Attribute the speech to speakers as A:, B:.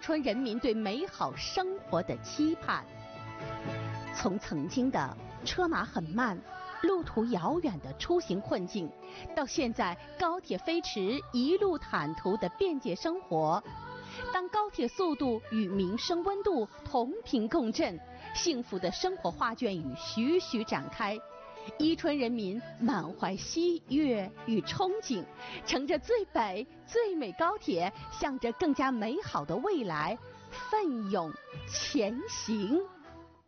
A: 春人民对美好生活的期盼。从曾经的车马很慢、路途遥远的出行困境，到现在高铁飞驰、一路坦途的便捷生活，当高铁速度与民生温度同频共振，幸福的生活画卷已徐徐展开。伊春人民满怀喜悦与憧憬，乘着最北最美高铁，向着更加美好的未来奋勇前行。